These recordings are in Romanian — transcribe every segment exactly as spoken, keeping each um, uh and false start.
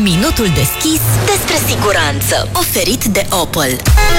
Minutul deschis despre siguranță. Oferit de Opel.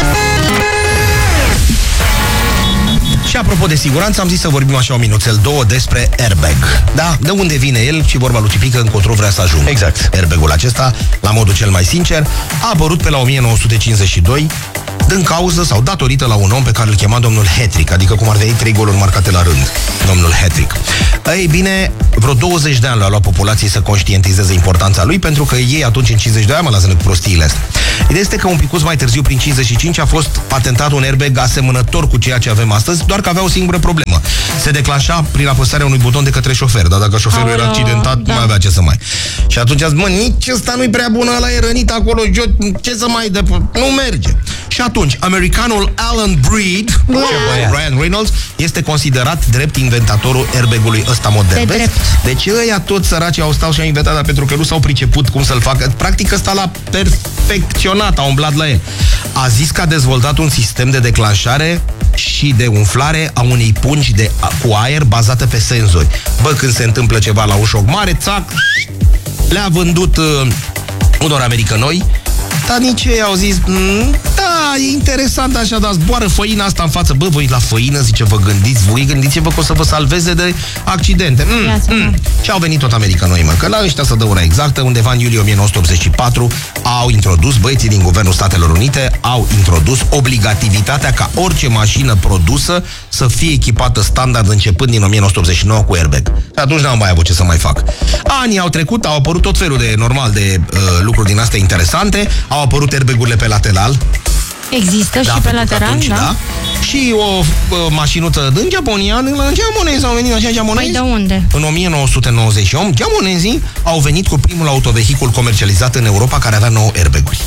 Și apropo de siguranță, am zis să vorbim așa un minuțel, două despre airbag. Da, de unde vine el și vorba lui Cipică încotro vrea să ajungă. Exact. Airbag-ul acesta, la modul cel mai sincer, a apărut pe la o mie nouă sute cincizeci și doi, din cauză sau datorită la un om pe care îl chema domnul Hattrick, adică cum ar veni trei goluri marcate la rând, domnul Hattrick. Ei bine, vreo douăzeci de ani le-a luat populației să conștientizeze importanța lui, pentru că ei atunci, în cincizeci de ani, mă lasă cu prostiile astea. Ideea este că un picuț mai târziu, prin cincizeci și cinci, a fost patentat un airbag asemănător cu ceea ce avem astăzi, doar că avea o singură problemă. Se declanșa prin apăsarea unui buton de către șofer, dar dacă șoferul Aoleo, era accidentat, da. Nu mai avea ce să mai. Și atunci a zis, mă, nici ăsta nu-i prea bună, ăla e rănit acolo, ce să mai de... Nu merge. Și atunci, americanul Alan Breed, Ryan Reynolds, este considerat drept inventatorul airbag-ului ăsta modern. De Vezi? Deci ăia toți săraci au stat și au inventat, dar pentru că nu s-au priceput cum să-l facă. Practic ăsta l-a perfecționat, a umblat la el. A zis că a dezvoltat un sistem de declanșare și de umflare a unei pungi de, cu aer bazată pe senzori. Bă, când se întâmplă ceva la un șoc mare, țac, le-a vândut uh, unor americanoi. Dar nici ei au zis, da, e interesant așa, dar zboară făina asta în față. Bă, voi la făină, zice, vă gândiți, voi gândiți-vă că o să vă salveze de accidente. Mm, mm. Și au venit tot americanoi, mă, că la ăștia să dă ora exactă, undeva în iulie o mie nouă sute optzeci și patru au introdus, băieții din Guvernul Statelor Unite au introdus obligativitatea ca orice mașină produsă să fie echipată standard începând din o mie nouă sute optzeci și nouă cu airbag. Și atunci n-am mai avut ce să mai fac. Anii au trecut, au apărut tot felul de, normal, de uh, lucruri din astea interesante. Au apărut airbag-urile pe lateral. Există da, și pe lateral, atunci, da? da? Și o uh, mașinuță din Japonia, din japonezi au venit așa japonezi. Păi de unde? În o mie nouă sute nouăzeci și opt, japonezii au venit cu primul autovehicul comercializat în Europa care avea nouă airbag-uri.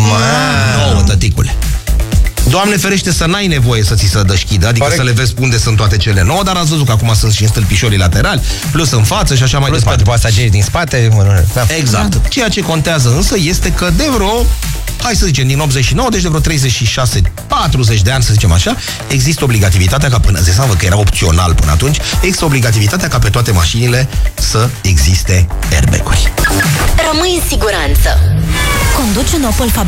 Nouă, tăticule. Doamne ferește să n-ai nevoie să ți se dășchidă, adică Pare... să le vezi unde sunt toate cele nouă, dar ați văzut că acum sunt și în stâlpișorii laterali, plus în față și așa mai plus departe. Plus pentru pasageri din spate. Da. Exact. Da. Ceea ce contează însă este că de vreo, hai să zicem, din optzeci și nouă, deci de vreo treizeci și șase patruzeci de ani, să zicem așa, există obligativitatea ca până, ziceam că era opțional până atunci, există obligativitatea ca pe toate mașinile să existe airbag-uri. Rămâi în siguranță. Conduci un Opel fabricat